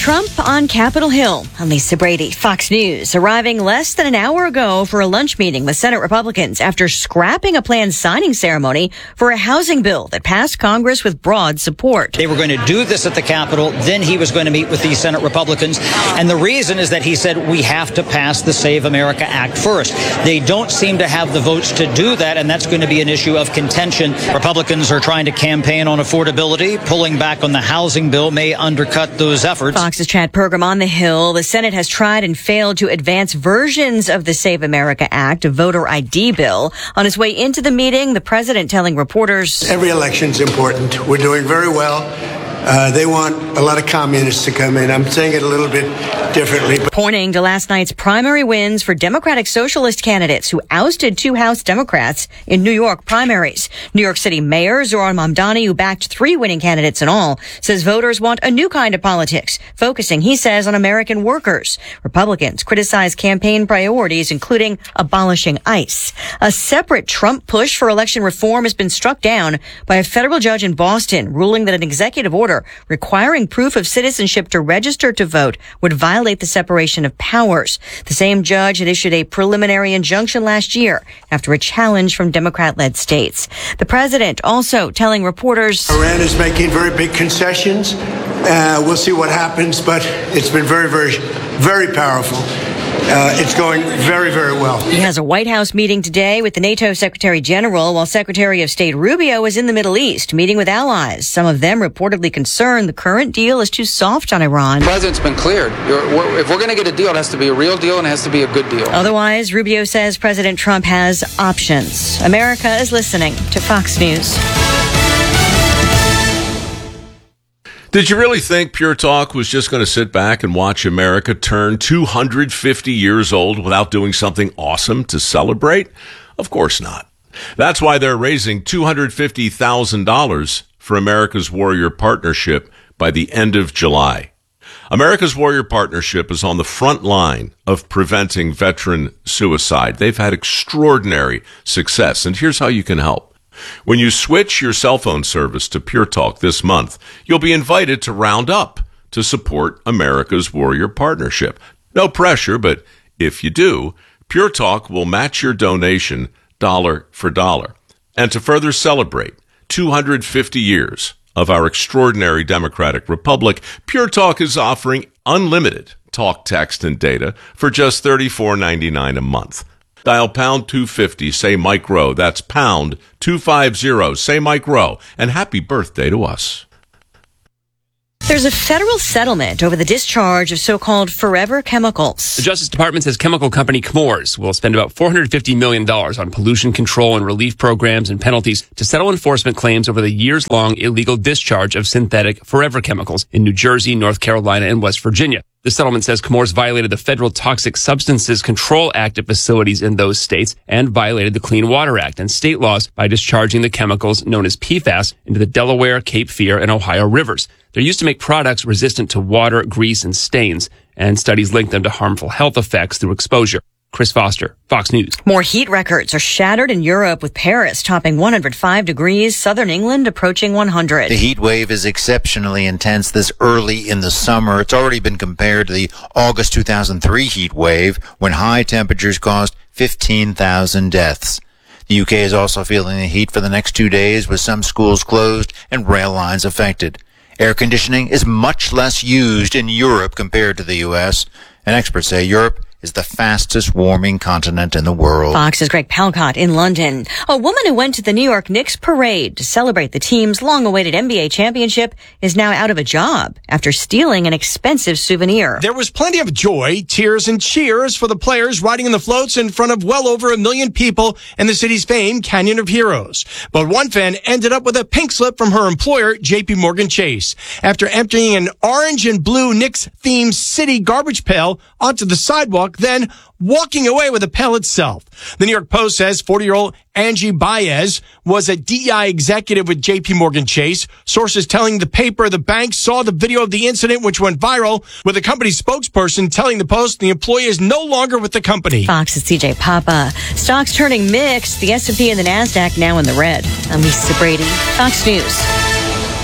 Trump on Capitol Hill. I'm Lisa Brady, Fox News, arriving less than an hour ago for a lunch meeting with Senate Republicans after scrapping a planned signing ceremony for a housing bill that passed Congress with broad support. They were going to do this at the Capitol, then he was going to meet with these Senate Republicans. And the reason is that he said we have to pass the Save America Act first. They don't seem to have the votes to do that, and that's going to be an issue of contention. Republicans are trying to campaign on affordability. Pulling back on the housing bill may undercut those efforts. Fox's Chad Pergram on the Hill. The Senate has tried and failed to advance versions of the Save America Act, a voter ID bill. On his way into the meeting, the president telling reporters, every election's important. We're doing very well. They want a lot of communists to come in. I'm saying it a little bit differently. Pointing to last night's primary wins for Democratic Socialist candidates who ousted two House Democrats in New York primaries. New York City Mayor Zohran Mamdani, who backed three winning candidates in all, says voters want a new kind of politics, focusing, he says, on American workers. Republicans criticize campaign priorities, including abolishing ICE. A separate Trump push for election reform has been struck down by a federal judge in Boston, ruling that an executive order requiring proof of citizenship to register to vote would violate the separation of powers. The same judge had issued a preliminary injunction last year after a challenge from Democrat-led states. The president also telling reporters, Iran is making very big concessions. We'll see what happens, but it's been very, very, very powerful. It's going very, very well. He has a White House meeting today with the NATO Secretary General, while Secretary of State Rubio is in the Middle East, meeting with allies. Some of them reportedly concerned the current deal is too soft on Iran. The president's been cleared. If we're going to get a deal, it has to be a real deal and it has to be a good deal. Otherwise, Rubio says President Trump has options. America is listening to Fox News. Did you really think Pure Talk was just going to sit back and watch America turn 250 years old without doing something awesome to celebrate? Of course not. That's why they're raising $250,000 for America's Warrior Partnership by the end of July. America's Warrior Partnership is on the front line of preventing veteran suicide. They've had extraordinary success, and here's how you can help. When you switch your cell phone service to Pure Talk this month, you'll be invited to round up to support America's Warrior Partnership. No pressure, but if you do, Pure Talk will match your donation dollar for dollar. And to further celebrate 250 years of our extraordinary democratic republic, Pure Talk is offering unlimited talk, text, and data for just $34.99 a month. Dial pound 250, say Mike Rowe. That's pound 250, say Mike Rowe. And happy birthday to us. There's a federal settlement over the discharge of so-called forever chemicals. The Justice Department says chemical company Chemours will spend about $450 million on pollution control and relief programs and penalties to settle enforcement claims over the years-long illegal discharge of synthetic forever chemicals in New Jersey, North Carolina, and West Virginia. The settlement says Chemours violated the Federal Toxic Substances Control Act at facilities in those states and violated the Clean Water Act and state laws by discharging the chemicals known as PFAS into the Delaware, Cape Fear, and Ohio rivers. They're used to make products resistant to water, grease, and stains, and studies link them to harmful health effects through exposure. Chris Foster, Fox News. More heat records are shattered in Europe, with Paris topping 105 degrees, southern England approaching 100. The heat wave is exceptionally intense this early in the summer. It's already been compared to the August 2003 heat wave, when high temperatures caused 15,000 deaths. The UK is also feeling the heat for the next 2 days, with some schools closed and rail lines affected. Air conditioning is much less used in Europe compared to the U.S., and experts say Europe is the fastest warming continent in the world. Fox's Greg Palcott in London. A woman who went to the New York Knicks parade to celebrate the team's long-awaited NBA championship is now out of a job after stealing an expensive souvenir. There was plenty of joy, tears, and cheers for the players riding in the floats in front of well over 1 million people in the city's famed Canyon of Heroes. But one fan ended up with a pink slip from her employer, JP Morgan Chase, after emptying an orange and blue Knicks-themed city garbage pail onto the sidewalk, then walking away with the pail itself. The New York Post says 40-year-old Angie Baez was a DEI executive with JP Morgan Chase. Sources telling the paper the bank saw the video of the incident, which went viral, with the company's spokesperson telling the Post the employee is no longer with the company. Fox's CJ Papa. Stocks turning mixed. The S&P and the NASDAQ now in the red. I'm Lisa Brady, Fox News.